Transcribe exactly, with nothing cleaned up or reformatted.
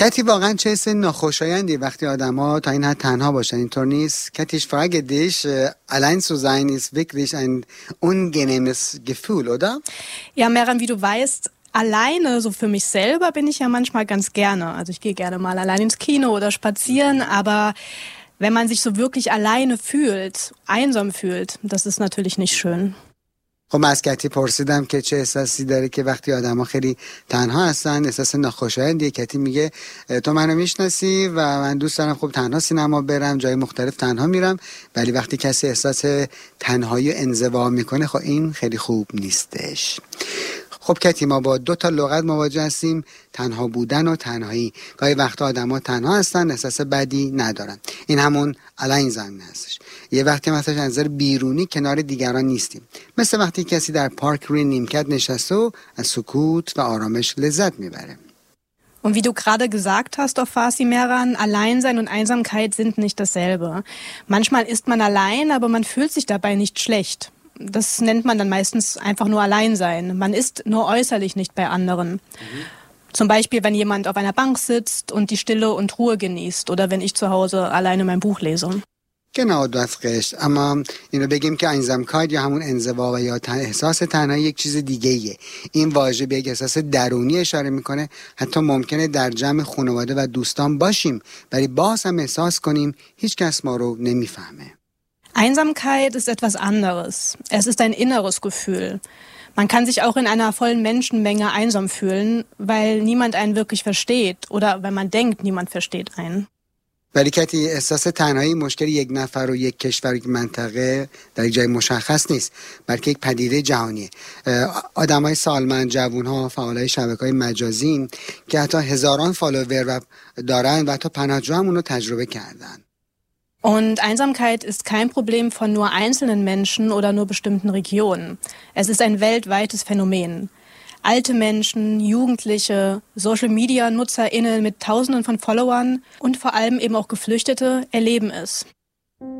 کتی واقعا چه حس ناخوشایندی وقتی آدما تا این حد تنها باشن، اینطور نیست؟ Katis Frage dich, allein zu sein ist wirklich ein unangenehmes Gefühl, oder? Ja, Meran, wie du weißt, alleine, so für mich selber, bin ich ja manchmal ganz gerne. Also ich gehe gerne mal allein ins Kino oder spazieren, aber wenn man sich so wirklich alleine fühlt, einsam fühlt, das ist natürlich nicht schön. خب من از کتی پرسیدم که چه احساسی داره که وقتی آدم ها خیلی تنها هستن، احساس ناخوشایندیه. کتی میگه تو منو میشناسی و من دوست دارم خب تنها سینما برم، جای مختلف تنها میرم، ولی وقتی کسی احساس تنهایی و انزوا میکنه خب این خیلی خوب نیستش. خب کتی، ما با دو تا لغت مواجه هستیم، تنها بودن و تنهایی. گاهی وقتا آدما تنها هستن، احساس بدی ندارن. این همون allein sein هستش. یه وقتی مثلا از نظر بیرونی کنار دیگران نیستیم، مثل وقتی کسی در پارک روی نیمکت نشسته و از سکوت و آرامش لذت میبره. Und wie du gerade gesagt hast, auf Farsi Meran, Alleinsein und Einsamkeit sind nicht dasselbe. Manchmal ist man allein, aber man fühlt sich dabei nicht schlecht. Das nennt man dann meistens einfach nur Alleinsein. Man ist nur äußerlich nicht bei anderen. Mhm. Zum Beispiel, wenn jemand auf einer Bank sitzt und die Stille und Ruhe genießt oder wenn ich zu Hause alleine mein Buch lese. genau, du hast recht. اما اینو بگیم که einsamkeit یا همون انزوا و یا احساس تنهایی یک چیز دیگه ایه. این واژه به یک احساس درونی اشاره میکنه. حتی ممکنه در جمع خانواده و دوستان باشیم ولی باز هم احساس کنیم هیچ کس ما رو نمیفهمه. Einsamkeit ist etwas anderes. Es ist ein inneres Gefühl. Man kann sich auch in einer vollen Menschenmenge einsam fühlen, weil niemand einen wirklich versteht oder wenn man denkt, niemand versteht einen. ولی کتی احساس تنهایی مشکل یک نفر و یک کشور و یک منطقه در یک جای مشخص نیست، بلکه یک پدیده جهانیه. آدمای سالمند، جوانها، فعالای شبکه‌های مجازی که حتی هزاران فالوور دارن و حتی پناهجو هم اونو تجربه کردن. Und Einsamkeit ist kein Problem von nur einzelnen Menschen oder nur bestimmten Regionen. Es ist ein weltweites Phänomen. Alte Menschen, Jugendliche, Social-Media-NutzerInnen mit Tausenden von Followern und vor allem eben auch Geflüchtete erleben es.